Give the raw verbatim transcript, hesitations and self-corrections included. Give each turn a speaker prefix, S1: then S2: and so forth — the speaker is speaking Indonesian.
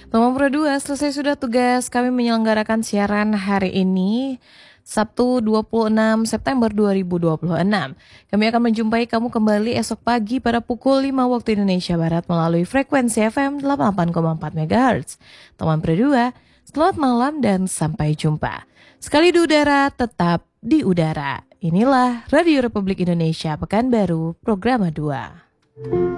S1: Teman Pro dua, selesai sudah tugas kami menyelenggarakan siaran hari ini, Sabtu dua puluh enam September dua ribu dua puluh enam. Kami akan menjumpai kamu kembali esok pagi pada pukul lima waktu Indonesia Barat melalui frekuensi F M delapan puluh delapan koma empat megahertz. Teman Pro dua, selamat malam dan sampai jumpa. Sekali di udara, tetap di udara. Inilah Radio Republik Indonesia Pekanbaru, Program dua.